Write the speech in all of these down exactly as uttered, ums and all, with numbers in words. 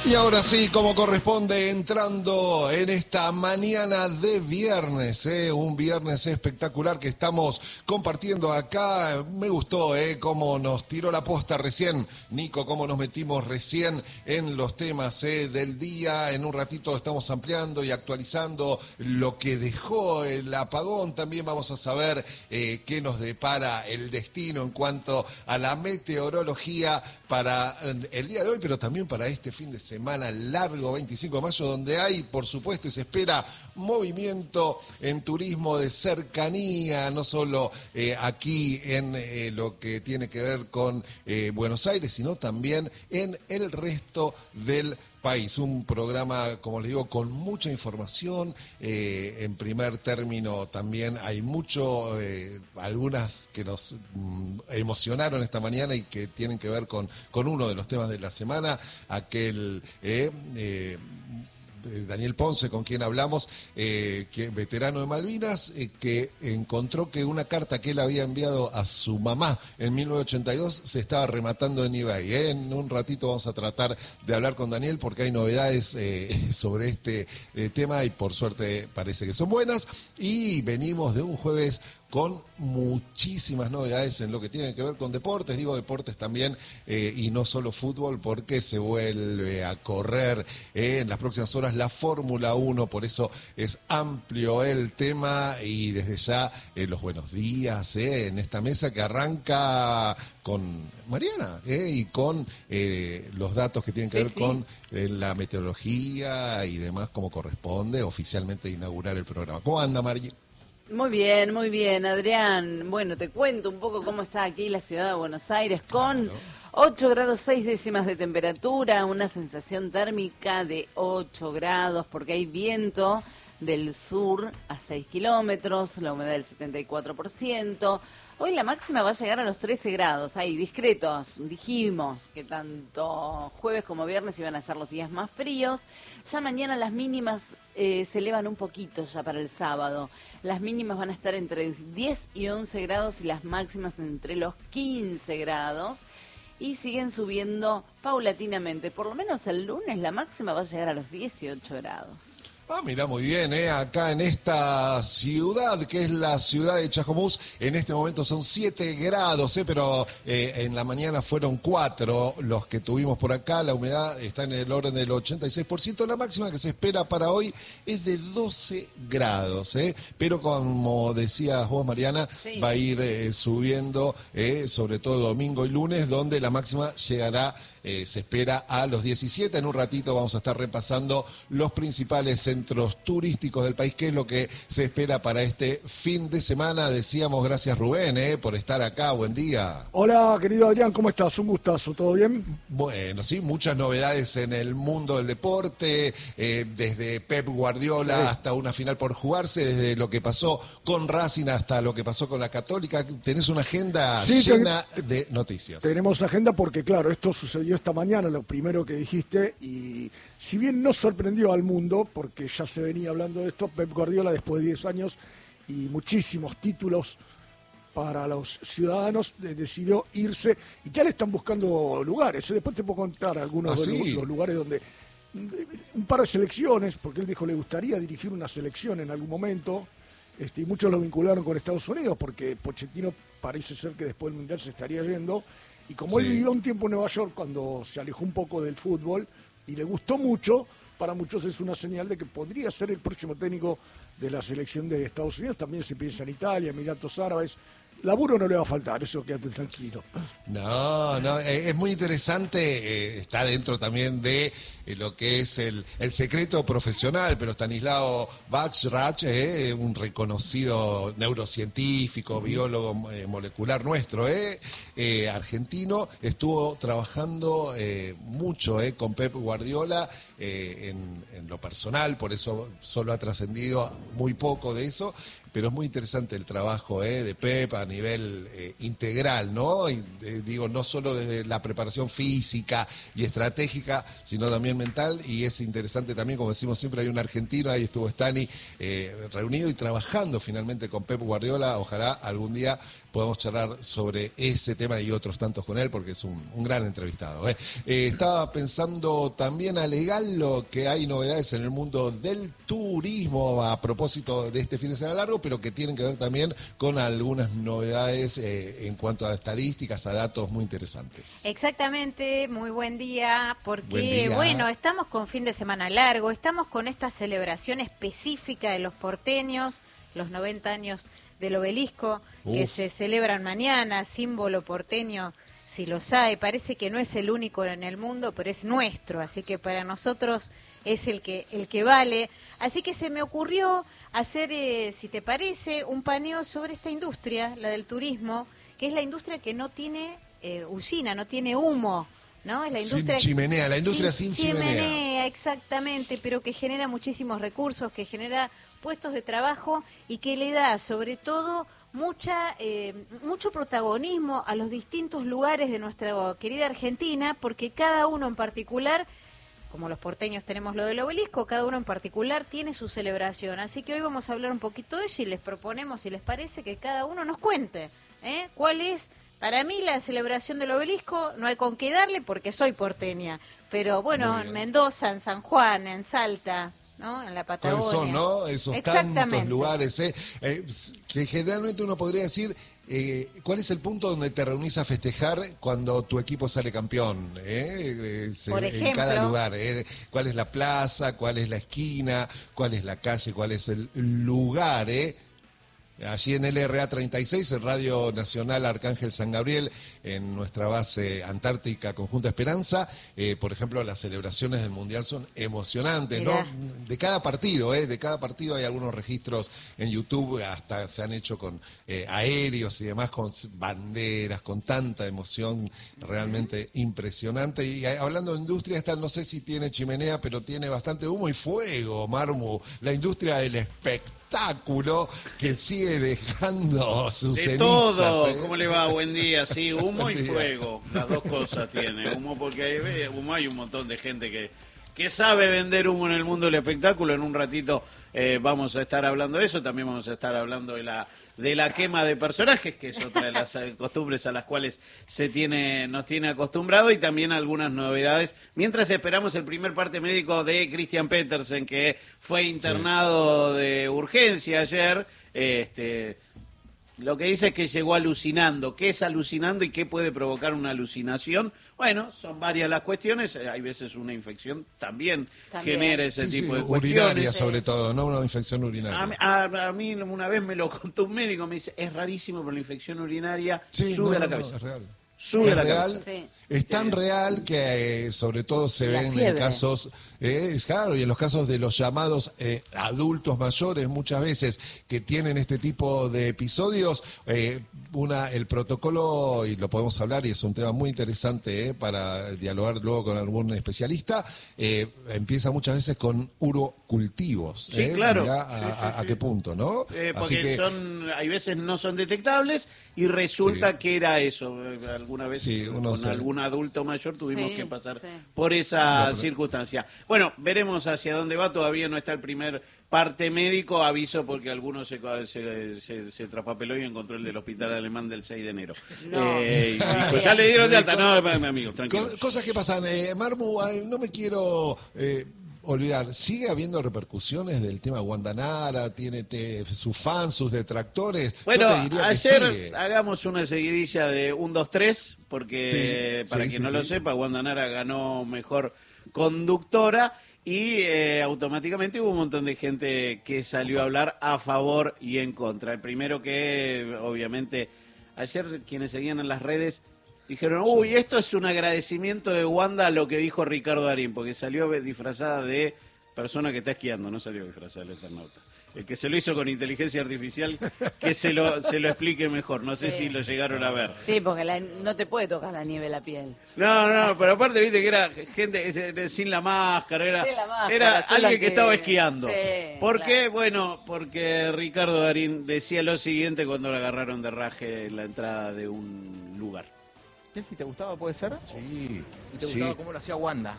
Y ahora sí, como corresponde, entrando en esta mañana de viernes, ¿eh? un viernes espectacular que estamos compartiendo acá. Me gustó ¿eh? cómo nos tiró la posta recién, Nico, cómo nos metimos recién en los temas ¿eh? del día. En un ratito estamos ampliando y actualizando lo que dejó el apagón. También vamos a saber eh, qué nos depara el destino en cuanto a la meteorología para el día de hoy, pero también para este fin de semana largo, veinticinco de mayo, donde hay, por supuesto, y se espera movimiento en turismo de cercanía, no solo eh, aquí en eh, lo que tiene que ver con eh, Buenos Aires, sino también en el resto del país. Un programa, como les digo, con mucha información. Eh, en primer término también hay mucho, eh, algunas que nos mm, emocionaron esta mañana y que tienen que ver con, con uno de los temas de la semana, aquel... Eh, eh, Daniel Ponce, con quien hablamos, eh, que, veterano de Malvinas, eh, que encontró que una carta que él había enviado a su mamá en mil novecientos ochenta y dos se estaba rematando en eBay. ¿eh? En un ratito vamos a tratar de hablar con Daniel porque hay novedades eh, sobre este eh, tema y por suerte parece que son buenas. Y venimos de un jueves con muchísimas novedades en lo que tiene que ver con deportes, digo deportes también, eh, y no solo fútbol, porque se vuelve a correr eh, en las próximas horas la Fórmula uno, por eso es amplio el tema, y desde ya eh, los buenos días eh, en esta mesa que arranca con Mariana eh, y con eh, los datos que tienen que sí, ver sí. con eh, la meteorología y demás, como corresponde oficialmente inaugurar el programa. ¿Cómo anda, Mari? Muy bien, muy bien, Adrián. Bueno, te cuento un poco cómo está aquí la ciudad de Buenos Aires con Claro. ocho grados seis décimas de temperatura, una sensación térmica de ocho grados porque hay viento del sur a seis kilómetros, la humedad del setenta y cuatro por ciento. Hoy la máxima va a llegar a los trece grados, ahí discretos, dijimos que tanto jueves como viernes iban a ser los días más fríos. Ya mañana las mínimas eh, se elevan un poquito ya para el sábado. Las mínimas van a estar entre diez y once grados y las máximas entre los quince grados. Y siguen subiendo paulatinamente, por lo menos el lunes la máxima va a llegar a los dieciocho grados. Ah, mira, muy bien, ¿eh? Acá en esta ciudad, que es la ciudad de Chascomús, en este momento son siete grados, ¿eh? Pero eh, en la mañana fueron cuatro los que tuvimos por acá, la humedad está en el orden del ochenta y seis por ciento, la máxima que se espera para hoy es de doce grados, ¿eh? Pero como decías vos, Mariana, Sí. va a ir eh, subiendo, eh, sobre todo domingo y lunes, donde la máxima llegará, eh, se espera a los diecisiete. En un ratito vamos a estar repasando los principales centros turísticos del país, que es lo que se espera para este fin de semana. Decíamos, gracias Rubén, eh, por estar acá, buen día. Hola, querido Adrián, ¿cómo estás? Un gustazo, ¿todo bien? Bueno, sí, muchas novedades en el mundo del deporte, eh, desde Pep Guardiola sí. hasta una final por jugarse, desde lo que pasó con Racing hasta lo que pasó con la Católica. Tenés una agenda sí, llena ten, de noticias. Tenemos agenda porque, claro, esto sucedió esta mañana, lo primero que dijiste, y si bien no sorprendió al mundo, porque ya se venía hablando de esto, Pep Guardiola, después de diez años y muchísimos títulos para los ciudadanos, decidió irse y ya le están buscando lugares. Después te puedo contar algunos ¿Ah, de sí? los lugares donde un par de selecciones, porque él dijo le gustaría dirigir una selección en algún momento, este, y muchos lo vincularon con Estados Unidos porque Pochettino parece ser que después del Mundial se estaría yendo, y como sí. él vivió un tiempo en Nueva York cuando se alejó un poco del fútbol y le gustó mucho, para muchos es una señal de que podría ser el próximo técnico de la selección de Estados Unidos. También se piensa en Italia, Emiratos Árabes. Laburo no le va a faltar, eso quédate tranquilo. No, no, es muy interesante, eh, está dentro también de eh, lo que es el, el secreto profesional, pero Stanislao Bachrach, eh, un reconocido neurocientífico, biólogo eh, molecular nuestro, eh, eh, argentino, estuvo trabajando eh, mucho eh, con Pep Guardiola eh, en, en lo personal, por eso solo ha trascendido muy poco de eso. Pero es muy interesante el trabajo eh, de Pep a nivel eh, integral, ¿no? Y, eh, digo, no solo desde la preparación física y estratégica, sino también nivel mental, y es interesante también, como decimos siempre, hay un argentino, ahí estuvo Stani, eh, reunido y trabajando finalmente con Pep Guardiola. Ojalá algún día podamos charlar sobre ese tema y otros tantos con él, porque es un, un gran entrevistado. ¿eh? Eh, estaba pensando también, Alegalo, que hay novedades en el mundo del turismo a propósito de este fin de semana largo, pero que tienen que ver también con algunas novedades eh, en cuanto a estadísticas, a datos muy interesantes. Exactamente, muy buen día, porque Buen día. bueno, estamos con fin de semana largo, estamos con esta celebración específica de los porteños, los noventa años del Obelisco, Uf. que se celebran mañana, símbolo porteño, si los hay, parece que no es el único en el mundo, pero es nuestro, así que para nosotros es el que el que vale. Así que se me ocurrió hacer, eh, si te parece, un paneo sobre esta industria, la del turismo, que es la industria que no tiene eh, usina, no tiene humo, ¿no? Es la industria sin chimenea, la industria sin, sin chimenea. chimenea, exactamente, pero que genera muchísimos recursos, que genera puestos de trabajo y que le da, sobre todo, mucha eh, mucho protagonismo a los distintos lugares de nuestra querida Argentina, porque cada uno en particular, como los porteños tenemos lo del Obelisco, cada uno en particular tiene su celebración. Así que hoy vamos a hablar un poquito de eso y les proponemos, si les parece, que cada uno nos cuente ¿eh? cuál es. Para mí la celebración del Obelisco no hay con qué darle porque soy porteña, pero bueno, en Mendoza, en San Juan, en Salta, ¿no? En la Patagonia. ¿Cuáles son, no? Esos tantos lugares, ¿eh? Eh, que generalmente uno podría decir, eh, ¿cuál es el punto donde te reunís a festejar cuando tu equipo sale campeón? ¿Eh? Eh, se, Por ejemplo, en cada lugar, ¿eh? ¿Cuál es la plaza? ¿Cuál es la esquina? ¿Cuál es la calle? ¿Cuál es el lugar? ¿eh? Allí en L R A treinta y seis, el Radio Nacional Arcángel San Gabriel, en nuestra base antártica Conjunta Esperanza, eh, por ejemplo, las celebraciones del Mundial son emocionantes, Mirá. ¿no? De cada partido, ¿eh? De cada partido hay algunos registros en YouTube, hasta se han hecho con eh, aéreos y demás, con banderas, con tanta emoción, realmente impresionante. Y eh, hablando de industria, esta no sé si tiene chimenea, pero tiene bastante humo y fuego, Marmu, la industria del espectáculo. Espectáculo que sigue dejando sus de cenizas. todo, ¿eh? ¿Cómo le va? Buen día, sí, humo y fuego, las dos cosas tiene, humo porque hay, humo hay un montón de gente que, que sabe vender humo en el mundo del espectáculo. En un ratito eh, vamos a estar hablando de eso, también vamos a estar hablando de la de la quema de personajes, que es otra de las costumbres a las cuales se tiene nos tiene acostumbrado, y también algunas novedades, mientras esperamos el primer parte médico de Christian Petersen, que fue internado sí. de urgencia ayer. Este, lo que dice es que llegó alucinando. ¿Qué es alucinando y qué puede provocar una alucinación? Bueno, son varias las cuestiones. Hay veces una infección también, también. genera ese sí, tipo sí, de cuestiones. Urinaria sobre todo, no una infección urinaria. A, a, a mí una vez me lo contó un médico, me dice, es rarísimo, pero la infección urinaria sí, sube no, a la no, cabeza. No, es real. Sube es la real, cabeza. Sí. Es tan sí. real que eh, sobre todo se la ven fiebre. en casos, eh, claro, y en los casos de los llamados eh, adultos mayores, muchas veces que tienen este tipo de episodios, eh, una el protocolo, y lo podemos hablar, y es un tema muy interesante eh, para dialogar luego con algún especialista, eh, empieza muchas veces con urocultivos. Sí, eh, claro. Mirá a, sí, sí, a, a sí. qué punto, ¿no? Eh, porque que, son, hay veces no son detectables y resulta sí. que era eso. Alguna vez sí, con sabe. algún adulto mayor tuvimos sí, que pasar sí. por esa no, pero... circunstancia. Bueno, veremos hacia dónde va. Todavía no está el primer parte médico. Aviso porque algunos se, se, se, se traspapeló y encontró el del hospital alemán del seis de enero. No. Eh, y dijo, ya le dieron de alta. No, mi amigo, tranquilo. Cosas que pasan. Eh, Marmu, ay, no me quiero... Eh, olvidar, ¿sigue habiendo repercusiones del tema Guandanara? ¿Tiene te, sus fans, sus detractores? Bueno, ayer sigue. hagamos una seguidilla de un, dos, tres, porque sí, para sí, quien sí, no sí. lo sepa, Guandanara ganó mejor conductora y eh, automáticamente hubo un montón de gente que salió a hablar a favor y en contra. El primero que, obviamente, ayer quienes seguían en las redes dijeron, uy, esto es un agradecimiento de Wanda a lo que dijo Ricardo Darín, porque salió disfrazada de persona que está esquiando, no salió disfrazada de Eternauta. El que se lo hizo con inteligencia artificial, que se lo se lo explique mejor. No sé sí. si lo llegaron a ver. Sí, porque la, no te puede tocar la nieve la piel. No, no, pero aparte viste que era gente sin la máscara, era, sin la máscara, era alguien que... que estaba esquiando. Sí, ¿Por claro. qué? Bueno, porque Ricardo Darín decía lo siguiente cuando lo agarraron de raje en la entrada de un lugar. ¿Te gustaba, puede ser? Sí. ¿Y te sí. gustaba cómo lo hacía Wanda?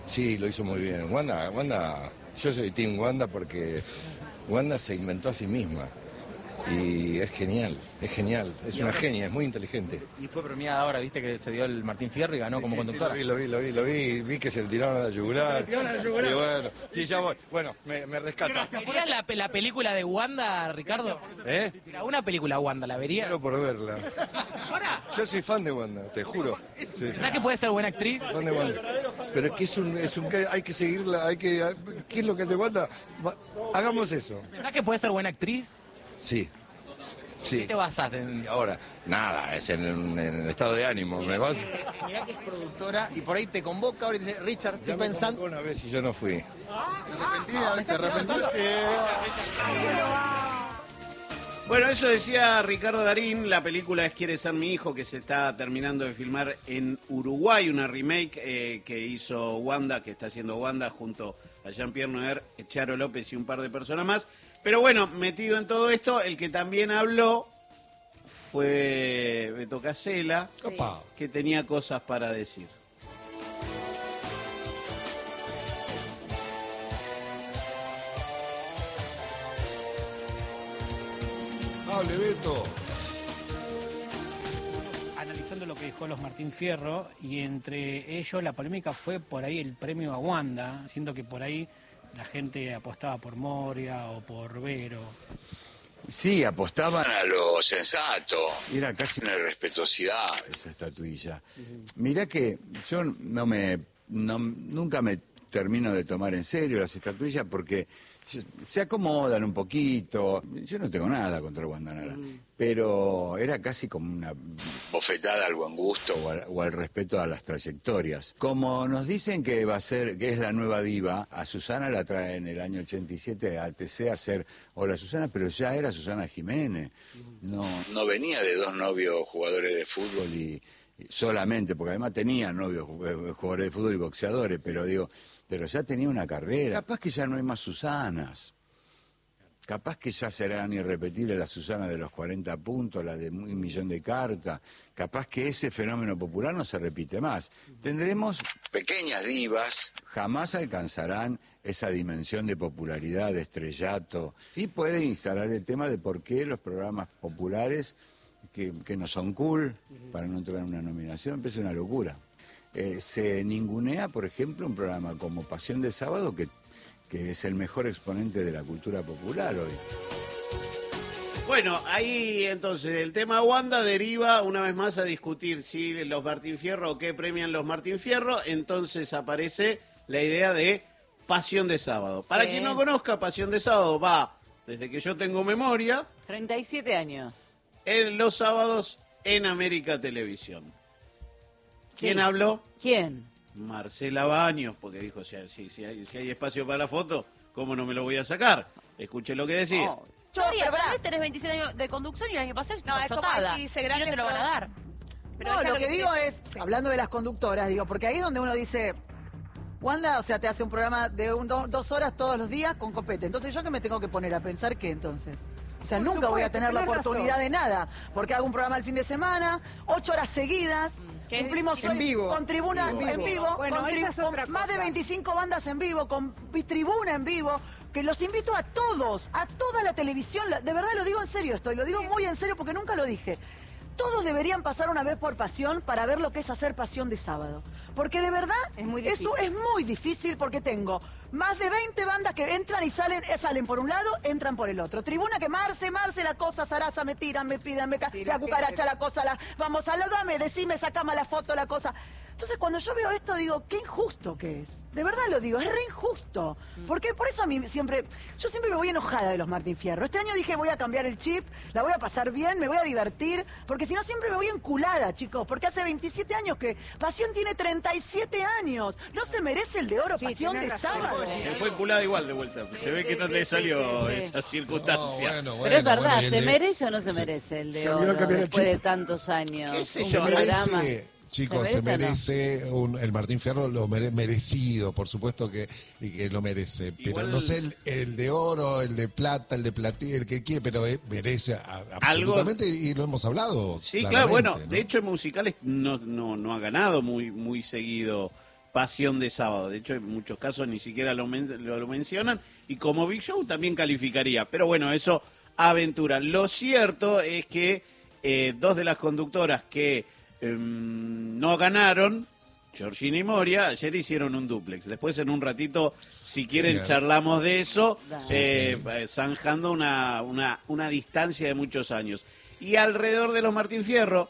Sí, lo hizo muy bien. Wanda, Wanda, yo soy Team Wanda porque Wanda se inventó a sí misma. Y es genial, es genial, es una genia, es muy inteligente. Y fue premiada ahora, viste que se dio el Martín Fierro y ganó Sí, como sí, conductora. Sí, lo vi, lo vi, lo vi, lo vi, vi que se le tiraron a la yugular. Y bueno, sí, ya voy. Bueno, me, me rescata. ¿Verías la, la película de Wanda, Ricardo? ¿Eh? Una película Wanda, ¿la verías? Quiero por verla. Yo soy fan de Wanda, te juro. Sí. ¿Pensás que puede ser buena actriz? Fan de Wanda. Pero es que es un, es un, hay que seguirla, hay que, ¿qué es lo que hace Wanda? Hagamos eso. ¿Pensás que puede ser buena actriz? Sí. Sí. ¿Qué te basás en...? Ahora, nada, es en, en, en el estado de ánimo. Me vas... Mirá que es productora y por ahí te convoca ahora y te dice, Richard, estoy Ya me pensando... una vez y yo no fui. Ah, ¿te arrepentiste? Bueno, eso decía Ricardo Darín, la película es Quiere ser mi hijo, que se está terminando de filmar en Uruguay, una remake eh, que hizo Wanda, que está haciendo Wanda junto a Jean-Pierre Noer, Charo López y un par de personas más. Pero bueno, metido en todo esto, el que también habló fue Beto Casella, Sí. que tenía cosas para decir. Hable, Beto. Analizando lo que dijo los Martín Fierro, y entre ellos la polémica fue por ahí el premio a Wanda, siendo que por ahí la gente apostaba por Moria o por Vero. Sí, apostaban a lo sensato. Era casi una irrespetuosidad esa estatuilla. Mirá que yo no me, no, nunca me termino de tomar en serio las estatuillas porque se acomodan un poquito. Yo no tengo nada contra Wanda Nara, mm. pero era casi como una bofetada al buen gusto o al, o al respeto a las trayectorias. Como nos dicen que va a ser, que es la nueva diva, a Susana la trae en el año ochenta y siete a T C a ser Hola Susana, pero ya era Susana Jiménez. No, no venía de dos novios jugadores de fútbol y solamente, porque además tenía novios jugadores de fútbol y boxeadores, pero digo, pero ya tenía una carrera. Capaz que ya no hay más Susanas. Capaz que ya serán irrepetibles la Susana de los cuarenta puntos, la de un millón de cartas. Capaz que ese fenómeno popular no se repite más. Tendremos pequeñas divas, jamás alcanzarán esa dimensión de popularidad, de estrellato. Sí puede instalar el tema de por qué los programas populares que, que no son cool, para no entrar en una nominación, es una locura. Eh, se ningunea, por ejemplo, un programa como Pasión de Sábado, que, que es el mejor exponente de la cultura popular hoy. Bueno, ahí entonces el tema Wanda deriva una vez más a discutir si los Martín Fierro o qué premian los Martín Fierro. Entonces aparece la idea de Pasión de Sábado. Sí. Para quien no conozca, Pasión de Sábado va desde que yo tengo memoria. treinta y siete años. En los sábados en América Televisión. ¿Quién sí. habló? ¿Quién? Marcela Baños, porque dijo, si, si, si, hay, si hay espacio para la foto, ¿cómo no me lo voy a sacar? Escuché lo que decía. Oh. Yo diría, tal vez tenés veintisiete años de conducción y el año pasado no, es como si dice grande, y no te lo van a dar. Pero no, lo, lo que, que digo es, sí. hablando de las conductoras, digo, porque ahí es donde uno dice, Wanda, o sea, te hace un programa de un, do, dos horas todos los días con copete. Entonces, ¿yo qué me tengo que poner a pensar qué entonces? O sea, Por nunca voy a tener la oportunidad razón. de nada, porque hago un programa el fin de semana, ocho horas seguidas, mm. cumplimos en vivo. con tribuna en vivo, en vivo bueno, con, tri es con más de veinticinco bandas en vivo, con tribuna en vivo, que los invito a todos, a toda la televisión, de verdad lo digo en serio esto, y lo digo muy en serio porque nunca lo dije. Todos deberían pasar una vez por Pasión para ver lo que es hacer Pasión de Sábado. Porque de verdad, es muy eso es muy difícil porque tengo más de veinte bandas que entran y salen, salen por un lado, entran por el otro. Tribuna que Marce, Marce, la cosa, Sarasa, me tiran, me piden, me caen, la cucaracha, la cosa, la vamos a la dame, decime, sacame la foto, la cosa. Entonces cuando yo veo esto digo, qué injusto que es. De verdad lo digo, es re injusto. Porque por eso a mí siempre, yo siempre me voy enojada de los Martín Fierro. Este año dije voy a cambiar el chip, la voy a pasar bien, me voy a divertir, porque si no siempre me voy enculada, chicos, porque hace veintisiete años que Pasión tiene treinta y siete años. ¿No se merece el de oro sí, Pasión de Sábado? Se fue enculada igual de vuelta, sí, se ve sí, que no sí, le salió sí, sí, sí. esa circunstancia. No, bueno, bueno, Pero es verdad, bueno, ¿se de... merece o no se merece el de se oro después de tantos años? ¿Qué se, se merece? Chicos, se merece, se merece un, el Martín Fierro lo mere, merecido, por supuesto que, que lo merece. Pero Igual, no sé, el, el de oro, el de plata, el de platino, el que quiere, pero merece a, absolutamente algo, y lo hemos hablado. Sí, claro, bueno, ¿no? De hecho en musicales no, no, no ha ganado muy, muy seguido Pasión de Sábado. De hecho, en muchos casos ni siquiera lo, men lo, lo mencionan. Y como Big Show también calificaría. Pero bueno, eso, aventura. Lo cierto es que eh, dos de las conductoras que eh, no ganaron, Georgina y Moria, ayer hicieron un dúplex. Después, en un ratito, si quieren, Bien. charlamos de eso, Sí, eh, sí. eh, zanjando una, una, una distancia de muchos años. Y alrededor de los Martín Fierro,